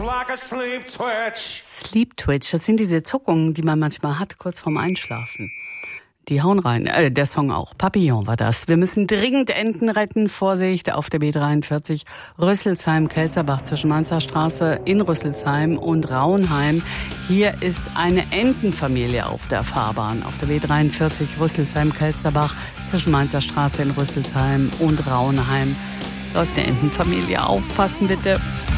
like a sleep twitch. Sleep Twitch, das sind diese Zuckungen, die man manchmal hat, kurz vorm Einschlafen. Die hauen rein, der Song auch. Papillon war das. Wir müssen dringend Enten retten. Vorsicht auf der B43 Rüsselsheim-Kelzerbach zwischen Mainzer Straße in Rüsselsheim und Rauenheim. Hier ist eine Entenfamilie auf der Fahrbahn. Auf der B43 Rüsselsheim-Kelzerbach zwischen Mainzer Straße in Rüsselsheim und Rauenheim läuft eine Entenfamilie. Aufpassen bitte.